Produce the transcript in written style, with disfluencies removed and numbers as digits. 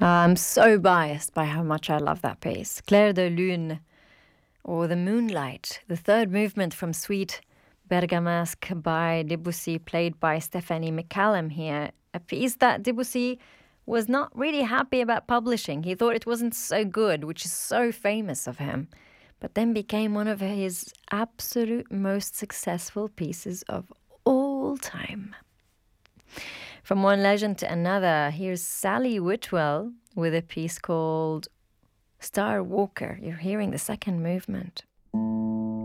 I'm so biased by how much I love that piece. Clair de Lune, or The Moonlight, the third movement from Suite Bergamasque by Debussy, played by Stephanie McCallum here. A piece that Debussy was not really happy about publishing. He thought it wasn't so good, which is so famous of him, but then became one of his absolute most successful pieces of all time. From one legend to another, here's Sally Whitwell with a piece called Star Walker. You're hearing the second movement.